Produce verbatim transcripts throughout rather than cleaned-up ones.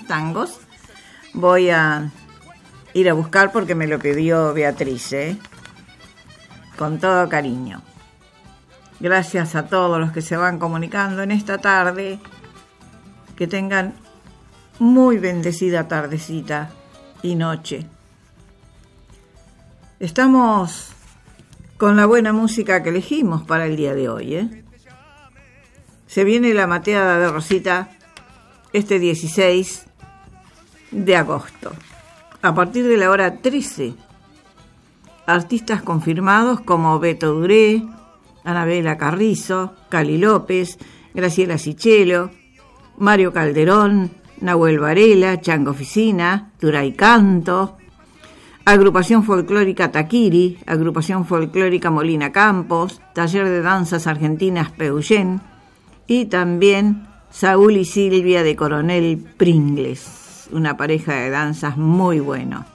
tangos. Voy a ir a buscar porque me lo pidió Beatriz, ¿eh? Con todo cariño. Gracias a todos los que se van comunicando en esta tarde. Que tengan muy bendecida tardecita y noche. Estamos con la buena música que elegimos para el día de hoy, ¿eh? Se viene la mateada de Rosita este dieciséis de agosto. A partir de la hora trece, artistas confirmados como Beto Duré, Anabela Carrizo, Cali López, Graciela Sichelo, Mario Calderón, Nahuel Varela, Chango Oficina, Turay Canto, Agrupación Folclórica Taquiri, Agrupación Folclórica Molina Campos, Taller de Danzas Argentinas Peuyén y también Saúl y Silvia de Coronel Pringles, una pareja de danzas muy bueno.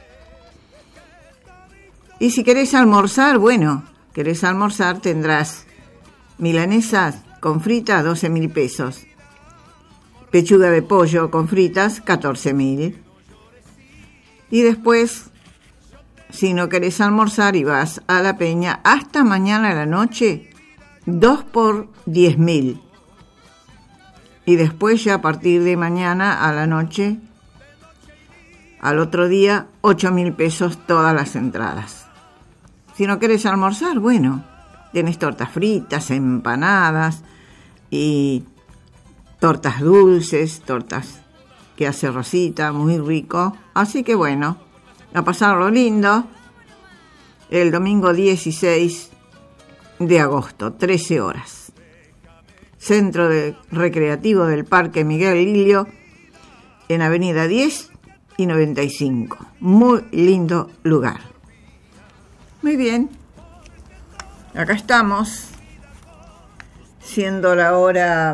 Y si querés almorzar, bueno, querés almorzar tendrás milanesas con fritas doce mil pesos, pechuga de pollo con fritas catorce mil. Y después, si no querés almorzar y vas a la peña, hasta mañana a la noche, dos por diez mil. Y después ya a partir de mañana a la noche, al otro día, ocho mil pesos todas las entradas. Si no querés almorzar, bueno, tenés tortas fritas, empanadas y tortas dulces, tortas que hace Rosita, muy rico. Así que bueno, a pasarlo lindo. El domingo dieciséis de agosto, trece horas. Centro de Recreativo del Parque Miguel Lillo, en Avenida diez y noventa y cinco. Muy lindo lugar. Muy bien. Acá estamos, siendo la hora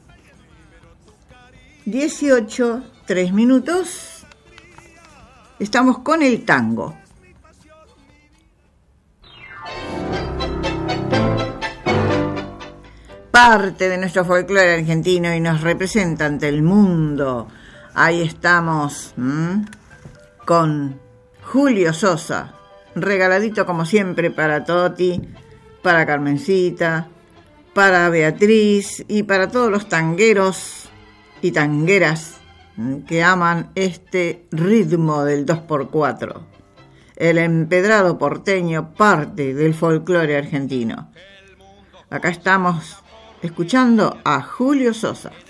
dieciocho, tres minutos. Estamos con el tango. Parte de nuestro folclore argentino y nos representa ante el mundo. Ahí estamos ¿m? con Julio Sosa, regaladito como siempre para Toti, para Carmencita, para Beatriz y para todos los tangueros y tangueras que aman este ritmo del dos por cuatro. El empedrado porteño, parte del folclore argentino. Acá estamos escuchando a Julio Sosa.